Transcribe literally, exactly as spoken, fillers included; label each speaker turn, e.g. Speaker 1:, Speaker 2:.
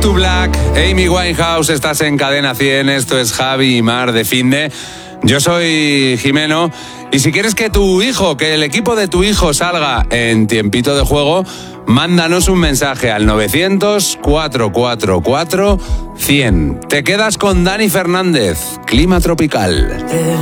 Speaker 1: to Black, Amy Winehouse, estás en Cadena cien, esto es Javi y Mar de Finde. Yo soy Jimeno y si quieres que tu hijo, que el equipo de tu hijo salga en tiempito de juego, mándanos un mensaje al novecientos, cuatrocientos cuarenta y cuatro, cien. Te quedas con Dani Fernández, Clima Tropical.
Speaker 2: Del